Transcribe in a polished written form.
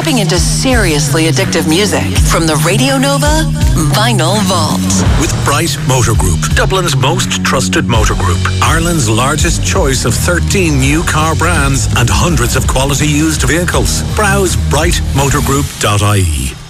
tapping into seriously addictive music from the Radio Nova Vinyl Vault. With Bright Motor Group, Dublin's most trusted motor group, Ireland's largest choice of 13 new car brands and hundreds of quality used vehicles. Browse brightmotorgroup.ie.